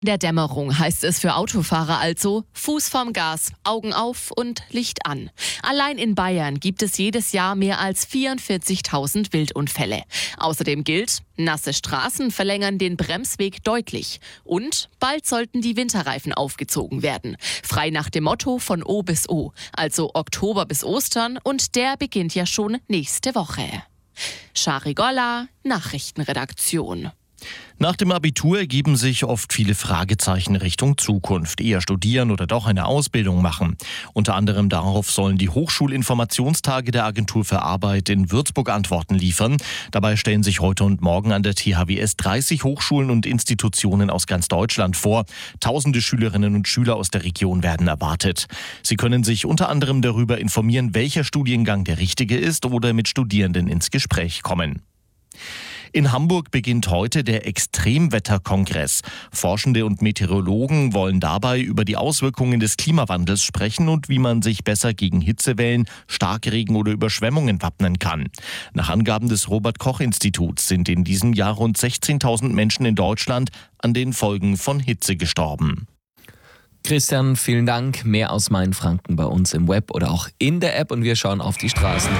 Der Dämmerung heißt es für Autofahrer also: Fuß vorm Gas, Augen auf und Licht an. Allein in Bayern gibt es jedes Jahr mehr als 44.000 Wildunfälle. Außerdem gilt, nasse Straßen verlängern den Bremsweg deutlich. Und bald sollten die Winterreifen aufgezogen werden. Frei nach dem Motto von O bis O, also Oktober bis Ostern, und der beginnt ja schon nächste Woche. Shari Golla, Nachrichtenredaktion. Nach dem Abitur ergeben sich oft viele Fragezeichen Richtung Zukunft. Eher studieren oder doch eine Ausbildung machen. Unter anderem darauf sollen die Hochschulinformationstage der Agentur für Arbeit in Würzburg Antworten liefern. Dabei stellen sich heute und morgen an der THWS 30 Hochschulen und Institutionen aus ganz Deutschland vor. Tausende Schülerinnen und Schüler aus der Region werden erwartet. Sie können sich unter anderem darüber informieren, welcher Studiengang der richtige ist, oder mit Studierenden ins Gespräch kommen. In Hamburg beginnt heute der Extremwetterkongress. Forschende und Meteorologen wollen dabei über die Auswirkungen des Klimawandels sprechen und wie man sich besser gegen Hitzewellen, Starkregen oder Überschwemmungen wappnen kann. Nach Angaben des Robert-Koch-Instituts sind in diesem Jahr rund 16.000 Menschen in Deutschland an den Folgen von Hitze gestorben. Christian, vielen Dank. Mehr aus Mainfranken bei uns im Web oder auch in der App, und wir schauen auf die Straßen.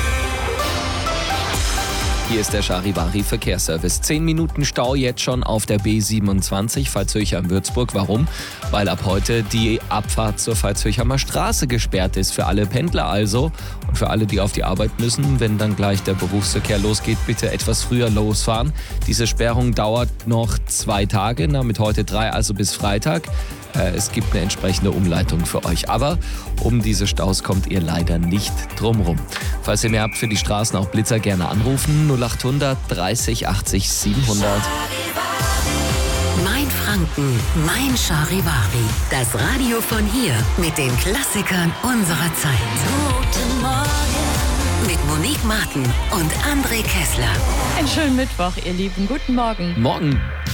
Hier ist der Charivari-Verkehrsservice. 10 Minuten Stau jetzt schon auf der B27 Veitshöchheim-Würzburg. Warum? Weil ab heute die Abfahrt zur Veitshöchheimer Straße gesperrt ist. Für alle Pendler also und für alle, die auf die Arbeit müssen. Wenn dann gleich der Berufsverkehr losgeht, bitte etwas früher losfahren. Diese Sperrung dauert noch 2 Tage, mit heute 3, also bis Freitag. Es gibt eine entsprechende Umleitung für euch. Aber um diese Staus kommt ihr leider nicht drumrum. Falls ihr mehr habt für die Straßen, auch Blitzer, gerne anrufen. 0800 30 80 700. Mainfranken, mein Charivari. Das Radio von hier mit den Klassikern unserer Zeit. Guten Morgen. Mit Monique Martin und André Kessler. Einen schönen Mittwoch, ihr Lieben. Guten Morgen. Morgen.